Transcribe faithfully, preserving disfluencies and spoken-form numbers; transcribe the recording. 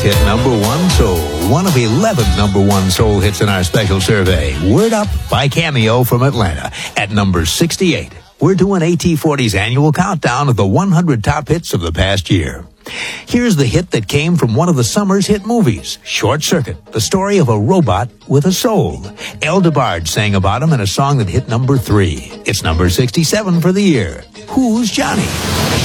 hit number one soul. One of eleven number one soul hits in our special survey. Word Up by Cameo from Atlanta at number sixty-eight. We're doing A T forty's annual countdown of the one hundred top hits of the past year. Here's the hit that came from one of the summer's hit movies, Short Circuit, the story of a robot with a soul. El DeBarge sang about him in a song that hit number three. It's number sixty-seven for the year. Who's Johnny?